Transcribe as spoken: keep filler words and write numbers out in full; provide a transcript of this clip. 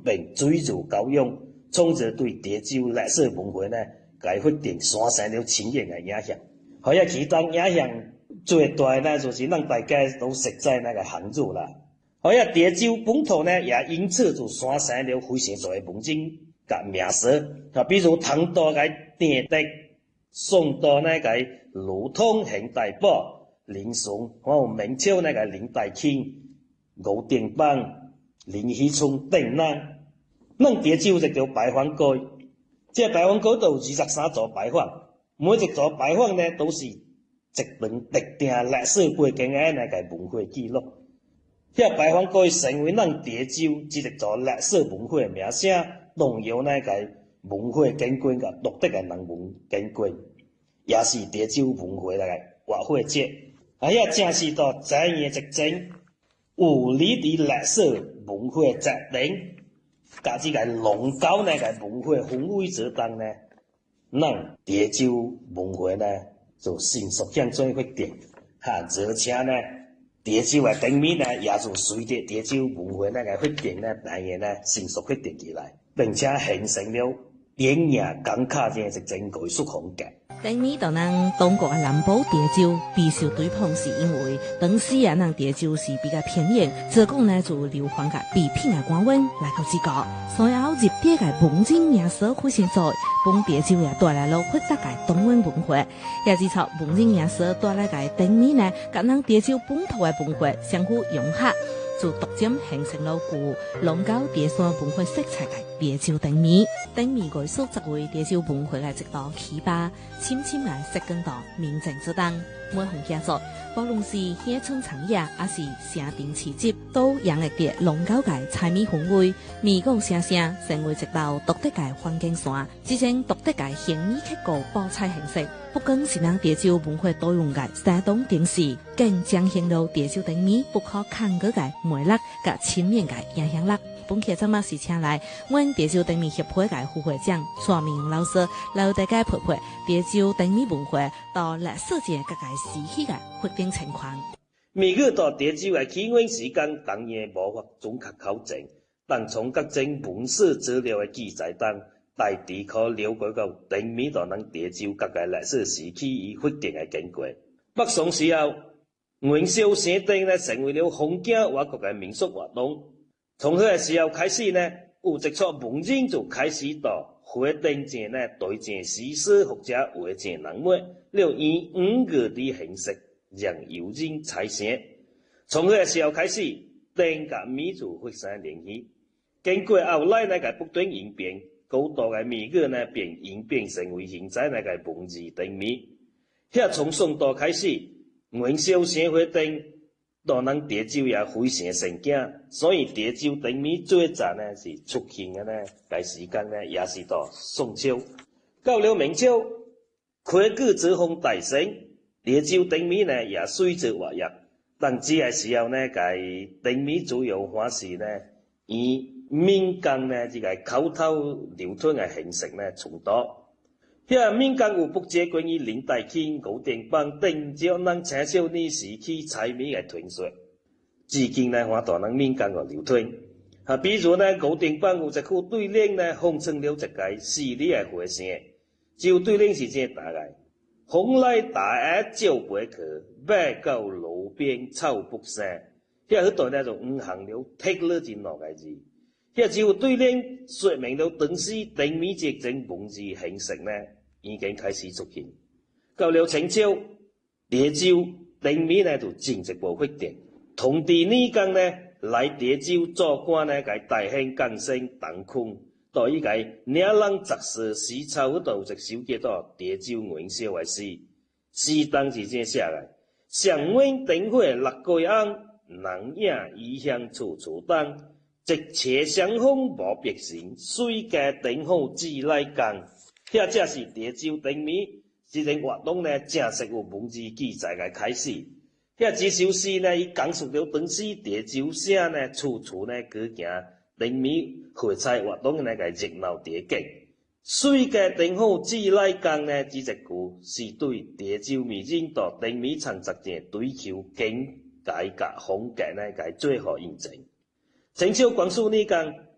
并水乳交融，创造对潮州历史文化呢，该发展产生了深远的影响。好呀，其中影响最大呢，就是让大家都熟知那个汉字啦。好呀，潮州本土呢，也因此就产生了非常多的文字甲名词啊，比如唐代嘅定德，宋代呢嘅鲁通现代报，林松，哦，明朝呢个林大卿、吴定邦、林熙春等人。咱潮州就叫牌坊街，这牌坊街都有二十三座牌坊，每一座牌坊呢都是一段特定历史背景的那个文化记录。这牌坊街成为咱潮州这一座历史文化的名声，动摇那个文化根根甲独特的人文根根，也是潮州文化那个活化节。啊，也正是到这样一种有利的历史文化责任，甲这个龙高那个文化氛围之中呢，咱潮州文化呢就迅速向前发展，哈，而且呢，潮州的地面呢也就随着潮州文化那个发展呢，当然呢迅速发展起来，并且形成了典雅港卡这样一种艺术风格。 地面到咱中国嘅南部潮州备受追捧，是因为当时啊，咱潮州是比较偏远，自古呢就流传嘅比拼嘅官文来到这个，所有入地嘅文字名词非常多，帮潮州也带来了复杂嘅中文文化，也指出文字名词带来嘅地面呢，跟咱潮州本土嘅文化相互融合，就逐漸形成了具龍高潮汕文化色彩嘅潮州地面。地面藝術作為潮州文化嘅一道起巴，深深嘅扎根到民眾之中。每項傑作，無論是鄉村產業，還是城鎮市集，都洋溢着龍高嘅彩美氛圍，美高聲聲，成為一道獨特嘅環境線。這種獨特嘅形意結構報彩形式，不僅是咱潮州文化多元嘅生動定勢，更彰顯了潮州地面不可抗拒嘅魅力和親面嘅影響力。本期節目是請來阮潮州地面協會嘅副會長蔡明勇老師，來大家陪陪潮州地面文化到歷史節各界時期嘅發展情況。 美國到潮州嘅起源時間當然無法準確考證，但從各種文史資料嘅記載中，大致可了解到地面到咱潮州各界歷史時期與發展嘅經過。北宋時候，元宵聖燈呢成為了封建外國嘅民俗活動。從迄個時候開始呢，有一撮文人就開始到花燈前呢對正詩詩或者畫正人物，了以五個的形式讓遊人採成。從迄個時候開始，燈甲米就發生聯繫。經過後來那個不斷演變，高度嘅米語呢便演變成為現在那個文字燈米。遐從宋代開始，元宵聖花燈到咱潮州也非常盛行，所以潮州燈米最早呢是出現嘅呢，該時間呢也是到宋朝。到了明朝，科舉之風大盛，潮州燈米呢也隨之活躍。但這個時候呢，該燈米主要還是呢以民間呢這個口頭流通嘅形式呢傳導。遐民間有不借關於林大卿、吳定邦等朝咱青少年時期彩美嘅傳說，至今呢還在咱民間個流傳。啊，比如呢，吳定邦有一句對聯呢，諷刺了一個詩理嘅和聲，就對聯是這樣答嘅：風來大雁照背殼，馬到路邊草不生。遐迄段呢就五行了剔了真落個字。遐只有對聯說明了當時燈米這種文字形式呢，已經開始出現。到了清朝，潮州燈米呢就進一步發展。同治年間呢，來潮州做官呢，個大興江生鄧坤，到伊個嶺南雜事詩抄嗰度就收集到潮州元宵嘅詩，詩當是這樣寫嘅：上滿燈火六個紅，人影異鄉處處燈。直斜相逢無別時，水家燈火只來共。遐才是潮州燈米這種活動呢，正式有文字記載嘅開始。遐這首詩呢，伊講述了當時潮州省呢，處處呢舉行燈米會菜活動呢個熱鬧場景。水家燈火只來共呢，這一句是對潮州民眾到燈米創作者追求境界甲風格呢個最後印證。清朝光緒年間，